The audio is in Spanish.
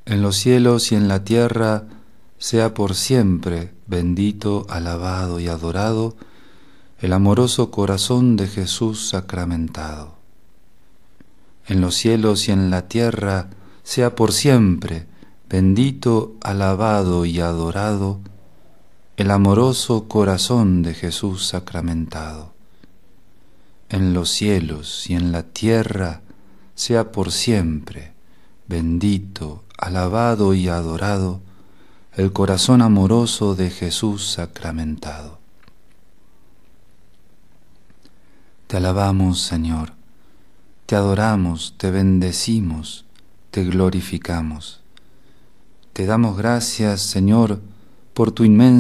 en los cielos y en la tierra, sea por siempre bendito, alabado y adorado el amoroso corazón de Jesús sacramentado. En los cielos y en la tierra, sea por siempre bendito, alabado y adorado el amoroso corazón de Jesús sacramentado. En los cielos y en la tierra, sea por siempre bendito, alabado y adorado el corazón amoroso de Jesús sacramentado. Te alabamos, Señor, te adoramos, te bendecimos, te glorificamos. Te damos gracias, Señor, por tu inmensa